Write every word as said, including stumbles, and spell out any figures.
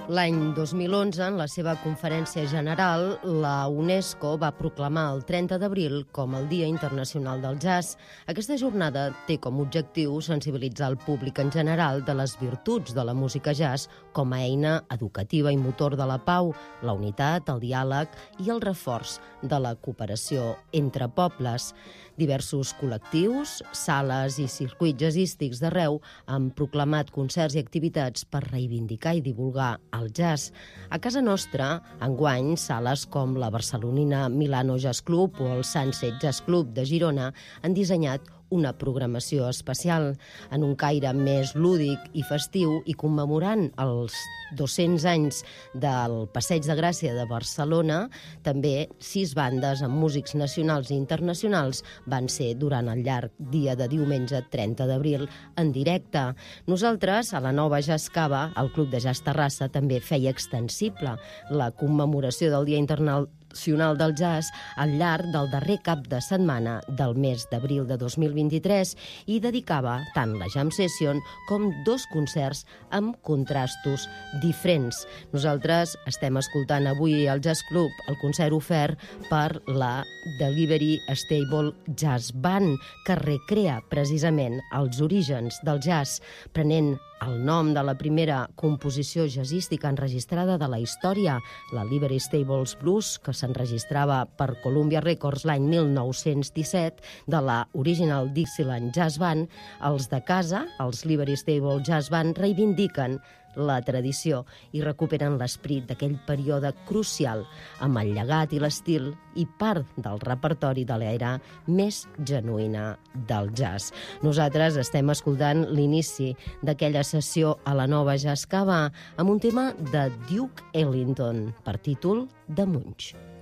L'any dos mil onze, en la seva conferència general, la UNESCO va proclamar el trenta d'abril com el Dia Internacional del Jazz. Aquesta jornada té com a objectiu sensibilitzar el públic en general de les virtuts de la música jazz com a eina educativa i motor de la pau, la unitat, el diàleg i el reforç de la cooperació entre pobles. Diversos col·lectius, sales i circuits jazzístics d'arreu han proclamat concerts i activitats per reivindicar i divulgar el jazz. A casa nostra, enguany, sales com la barcelonina Milano Jazz Club o el Sunset Jazz Club de Girona han dissenyat una programació especial. En un caire més lúdic i festiu i commemorant els dos-cents anys del Passeig de Gràcia de Barcelona, també sis bandes amb músics nacionals i internacionals van ser durant el llarg dia de diumenge trenta d'abril en directe. Nosaltres, a la nova Jazz Cava, el Club de Jazz Terrassa també feia extensible la commemoració del Dia Internacional del Jazz al llarg del darrer cap de setmana del mes d'abril de dos mil vint-i-tres i dedicava tant la Jam Session com dos concerts amb contrastos diferents. Nosaltres estem escoltant avui al Jazz Club el concert ofert per la Delivery Stable Jazz Band, que recrea precisament els orígens del jazz, prenent el nom de la primera composició jazzística enregistrada de la història, la Livery Stables Blues, que s'enregistrava per Columbia Records l'any mil nou-cents disset, de la Original Dixieland Jazz Band. Els de casa, els Livery Stable Jazz Band, reivindiquen la tradició i recuperen l'esperit d'aquell període crucial amb el llegat i l'estil i part del repertori de l'era més genuïna del jazz. Nosaltres estem escoltant l'inici d'aquella sessió a la nova Jazz Cava amb un tema de Duke Ellington per títol de Munch.